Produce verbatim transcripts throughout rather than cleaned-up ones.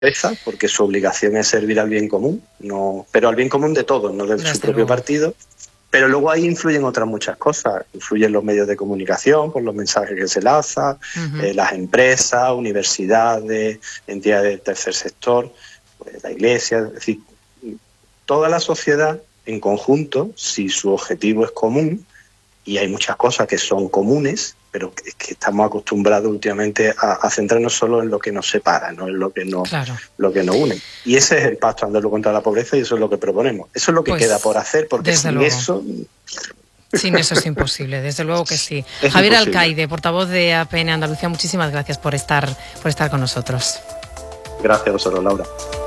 esa, porque su obligación es servir al bien común, no, pero al bien común de todos, no de su propio partido. Pero luego ahí influyen otras muchas cosas. Influyen los medios de comunicación, por los mensajes que se lanzan, uh-huh. eh, las empresas, universidades, entidades del tercer sector, pues, la iglesia, es decir, toda la sociedad en conjunto, si su objetivo es común, y hay muchas cosas que son comunes, pero que, que estamos acostumbrados últimamente a, a centrarnos solo en lo que nos separa, no en lo que nos, claro. lo que nos une. Y ese es el Pacto Andaluz contra la Pobreza, y eso es lo que proponemos. Eso es lo que pues, queda por hacer, porque sin luego. eso... Sin eso es imposible, desde luego que sí. Es Javier imposible. Alcaide, portavoz de A P N Andalucía, muchísimas gracias por estar, por estar con nosotros. Gracias a vosotros, Laura.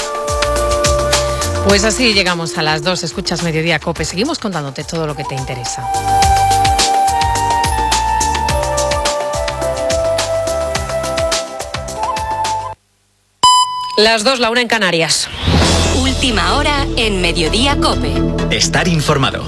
Pues así llegamos a las dos, escuchas Mediodía COPE. Seguimos contándote todo lo que te interesa. Las dos, la una en Canarias. Última hora en Mediodía COPE. Estar informado.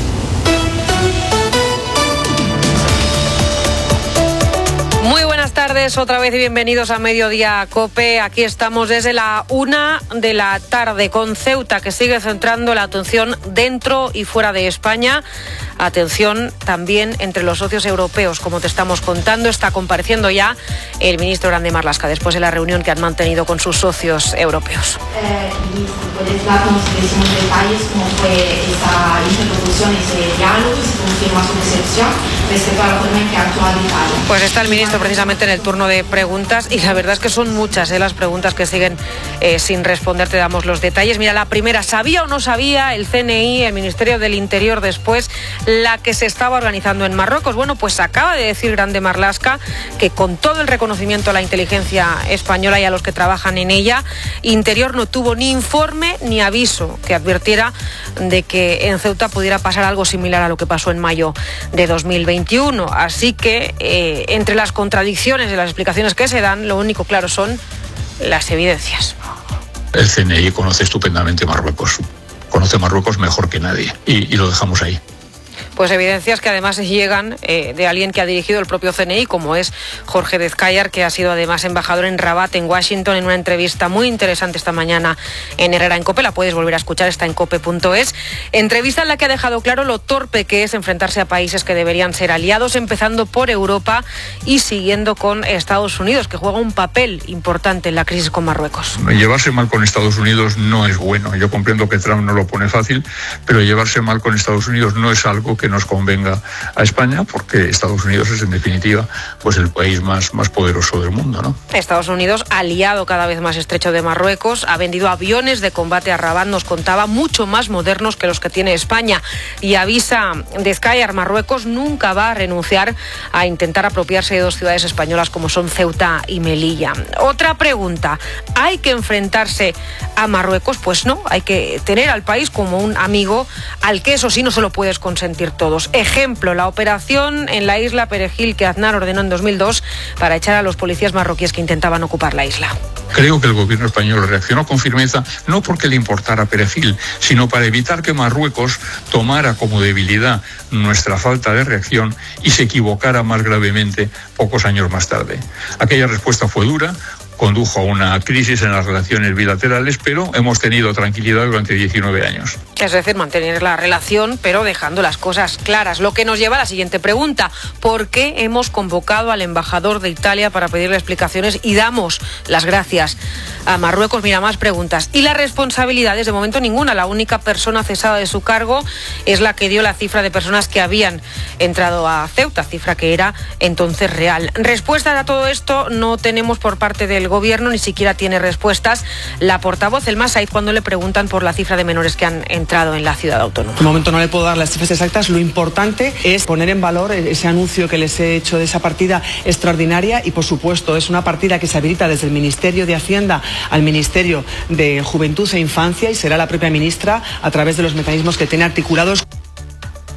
Muy buenas tardes, otra vez y bienvenidos a Mediodía COPE. Aquí estamos desde la una de la tarde con Ceuta, que sigue centrando la atención dentro y fuera de España. Atención también entre los socios europeos, como te estamos contando. Está compareciendo ya el ministro Grande Marlaska después de la reunión que han mantenido con sus socios europeos. Eh, ¿Puedes darnos detalles cómo fue esa interlocución, ese diálogo, si confirma su percepción respecto a la forma en que ha actuado Italia? Pues está el ministro precisamente en el turno de preguntas y la verdad es que son muchas ¿eh? las preguntas que siguen eh, sin responder. Te damos los detalles. Mira, la primera, ¿sabía o no sabía el C N I, el Ministerio del Interior, después la que se estaba organizando en Marruecos? Bueno, pues acaba de decir Grande Marlaska que con todo el reconocimiento a la inteligencia española y a los que trabajan en ella, Interior no tuvo ni informe ni aviso que advirtiera de que en Ceuta pudiera pasar algo similar a lo que pasó en mayo de dos mil veintiuno. Así que eh, entre las contradicciones de las explicaciones que se dan, lo único claro son las evidencias. El C N I conoce estupendamente Marruecos, conoce Marruecos mejor que nadie y, y lo dejamos ahí. Pues evidencias que además llegan eh, de alguien que ha dirigido el propio C N I, como es Jorge Dezkayar, que ha sido además embajador en Rabat, en Washington, en una entrevista muy interesante esta mañana en Herrera en COPE. La puedes volver a escuchar, está en cope punto es. Entrevista en la que ha dejado claro lo torpe que es enfrentarse a países que deberían ser aliados, empezando por Europa y siguiendo con Estados Unidos, que juega un papel importante en la crisis con Marruecos. Llevarse mal con Estados Unidos no es bueno. Yo comprendo que Trump no lo pone fácil, pero llevarse mal con Estados Unidos no es algo que nos convenga a España, porque Estados Unidos es en definitiva pues el país más, más poderoso del mundo, ¿no? Estados Unidos, aliado cada vez más estrecho de Marruecos, ha vendido aviones de combate a Rabat, nos contaba, mucho más modernos que los que tiene España, y avisa Dezkayar, Marruecos nunca va a renunciar a intentar apropiarse de dos ciudades españolas como son Ceuta y Melilla. Otra pregunta, ¿hay que enfrentarse a Marruecos? Pues no, hay que tener al país como un amigo al que eso sí no se lo puedes consentir todos. Ejemplo, la operación en la isla Perejil que Aznar ordenó en dos mil dos para echar a los policías marroquíes que intentaban ocupar la isla. Creo que el gobierno español reaccionó con firmeza, no porque le importara Perejil, sino para evitar que Marruecos tomara como debilidad nuestra falta de reacción y se equivocara más gravemente pocos años más tarde. Aquella respuesta fue dura, condujo a una crisis en las relaciones bilaterales, pero hemos tenido tranquilidad durante diecinueve años. Es decir, mantener la relación, pero dejando las cosas claras. Lo que nos lleva a la siguiente pregunta. ¿Por qué hemos convocado al embajador de Italia para pedirle explicaciones y damos las gracias a Marruecos? Mira, más preguntas. Y las responsabilidades, de momento ninguna. La única persona cesada de su cargo es la que dio la cifra de personas que habían entrado a Ceuta, cifra que era entonces real. Respuestas a todo esto no tenemos por parte del gobierno, ni siquiera tiene respuestas la portavoz, Elma Said, cuando le preguntan por la cifra de menores que han entrado en la ciudad autónoma. De momento no le puedo dar las cifras exactas. Lo importante es poner en valor ese anuncio que les he hecho de esa partida extraordinaria y, por supuesto, es una partida que se habilita desde el Ministerio de Hacienda al Ministerio de Juventud e Infancia y será la propia ministra, a través de los mecanismos que tiene articulados.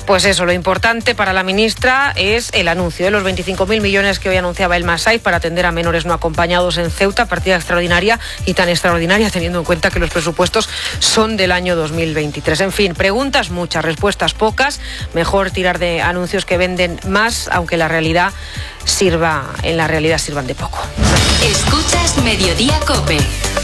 Pues eso, lo importante para la ministra es el anuncio de los veinticinco mil millones que hoy anunciaba el Masai para atender a menores no acompañados en Ceuta, partida extraordinaria y tan extraordinaria teniendo en cuenta que los presupuestos son del año dos mil veintitrés. En fin, preguntas muchas, respuestas pocas. Mejor tirar de anuncios que venden más, aunque la realidad sirva, en la realidad sirvan de poco. Escuchas Mediodía COPE.